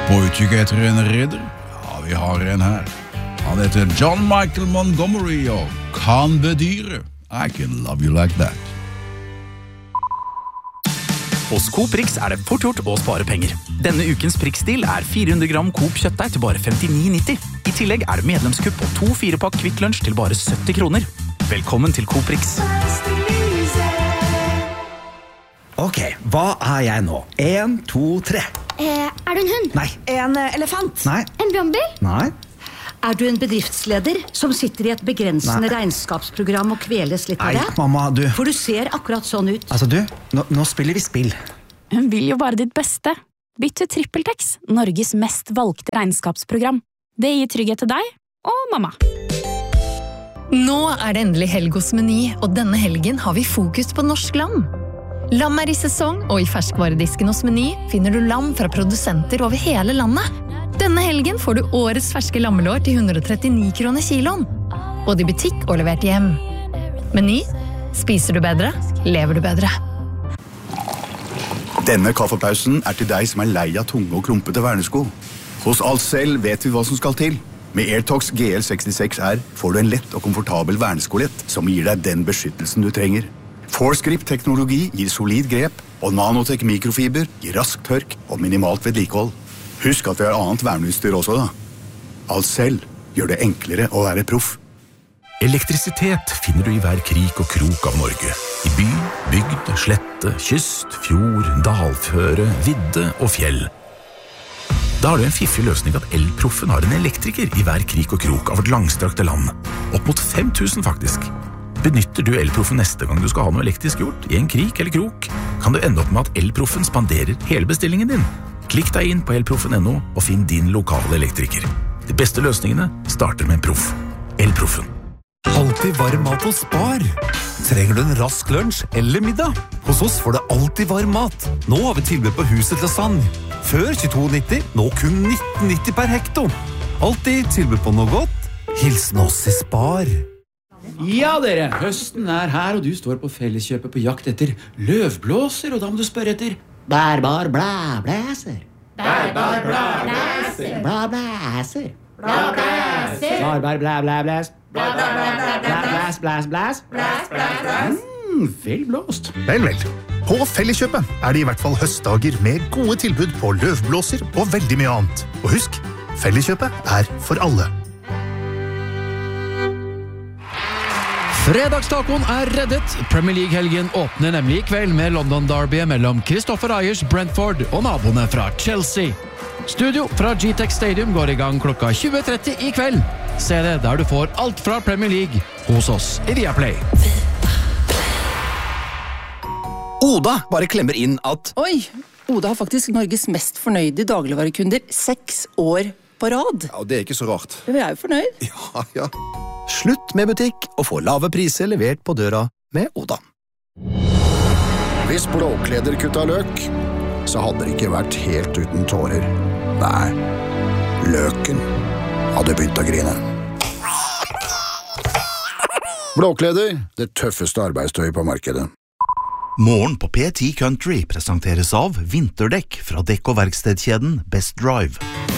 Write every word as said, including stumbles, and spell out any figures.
På utkikk etter en redder? Ja, vi har en her. Han heter John Michael Montgomery og kan bedyre I can love you like that. Hos Coop Rix er det fort gjort å spare penger. Denne ukens Prix-deal er fire hundre gram Coop kjøttdeig til bare femtini nitti. I tillegg er det medlemskupp på to fire-pakk Kvikk Lunsj til bare sytti kroner. Velkommen til Coop Rix. Ok, hva er jeg nå? En, to, tre. Eh, er du en hund? Nei. En eh, elefant? Nei. En brannbil? Nei. Er du en bedriftsleder som sitter i et begrensende Nei. regnskapsprogram og kveles litt av Nei, det? mamma, du. For du ser akkurat sånn ut. Altså, du, nå, nå spiller vi spill. Hun vil jo bare ditt beste. Bytt til TrippelTex, Norges mest valgte regnskapsprogram. Det gir trygghet til deg og mamma. Nå er det endelig helg hos Meny, og denne helgen har vi fokus på norsk lam. Lam er i sesong, og i ferskvaredisken hos Meny finner du lam fra produsenter over hele landet. Denne helgen får du årets ferske lammelår til hundre og trettini kroner kiloen. Både i butikk og levert hjem. Meny. Spiser du bedre, lever du bedre. Denne kaffepausen er til deg som er lei av tunge og klumpete vernesko. Hos Alcel vet vi hva som skal til. Med AirTox G L sekstiseks R får du en lett og komfortabel verneskolett som gir deg den beskyttelsen du trenger. ForeScript-teknologi gir solid grep, og Nanotech mikrofiber gir rask tørk og minimalt vedlikehold. Husk at vi har annet verneutstyr også da. Alcel gjør det enklere å være proff. Elektrisitet finner du i hver krik og krok av Norge. I by, bygd, slette, kyst, fjord, dalføre, vidde og fjell. Da har du en fiffig løsning at Elproffen har en elektriker i hver krik og krok av vårt langstrakte land. Opp mot fem tusen faktisk. Benytter du Elproffen neste gang du skal ha noe elektrisk gjort, i en krik eller krok, kan du ende opp med at Elproffen spanderer hele bestillingen din. Klikk deg inn på elproffen punktum no og finn din lokale elektriker. De beste løsningene starter med en proff. Elproffen. Alltid varm mat hos Spar. Trenger du en rask lunsj eller middag? Hos oss får du alltid varm mat. Nå har vi tilbud på huset til sang. Før tjueto nitti, nå kun nitten nitti per hekto. Alltid tilbud på noe godt. Hilsen oss i Spar. Ja dere, høsten er her, og du står på Felleskjøpet på jakt etter løvblåser, og da må du spørre etter bærbar blæblæser. Bærbar blæblæser. Blæblæser. Blæblæser. Bærbar blæblæblæs. Blæblæs, blæs, blæs. Blæs, blæs, blæs. Mm, vel blåst. Vel, vel. På Felleskjøpet er det i hvert fall høstdager med gode tilbud på løvblåser og veldig mye annet. Og husk, Felleskjøpet er for alle. Fredagstacoen er reddet. Premier League-helgen åpner nemlig i kveld med London-derbyet mellom Christopher Ayers Brentford og naboene fra Chelsea. Studio fra G-Tech Stadium går i gang klokka tjue tretti i kveld. Se det der du får alt fra Premier League hos oss i Viaplay. Oda bare klemmer inn at Oi, Oda har faktisk Norges mest fornøyde dagligvarekunder seks år på rad. Ja, det er ikke så rart. Vi er jo fornøyd. Ja, ja. Slutt med butikk og få lave priser levert på døra med Oda. Hvis Blåkleder kutta løk, så hadde det ikke vært helt uten tårer. Nei, løken hadde begynt å grine. Blåkleder, det tøffeste arbeidstøy på markedet. Morgen på P ti Country presenteres av vinterdekk fra dekk- og verkstedkjeden Best Drive.